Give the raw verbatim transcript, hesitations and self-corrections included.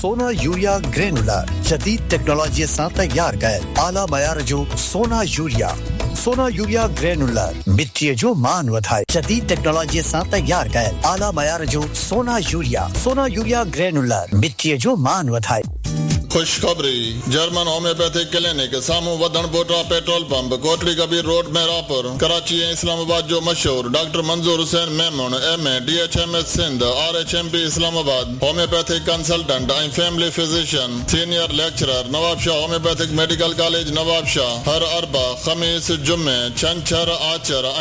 सोना urea granular जदीद technology सां तैयार कयल आला मयार जो सोना यूरिया सोना यूरिया ग्रेनुलर मिट्टी जो मान वधाए जदीद टेक्नोलॉजी सां तैयार कयल आला मयार जो सोना यूरिया सोना यूरिया ग्रेनुलर मिट्टी जो मान वधाए खुशखबरी जर्मन होम्योपैथिक क्लिनिक सामू वधन बोटा petrol pump Kotli Kabir road Merapur Karachi ऐं इस्लामाबाद जो मशहूर डॉक्टर मंजूर Hussain Memon MA डीएचएमएस Sindh आरएचएमपी Islamabad homeopathic consultant ऐं family physician senior lecturer Nawab Shah homeopathic medical college Nawab Shah हर अरबा खमीस जुम्मे छंछर आचर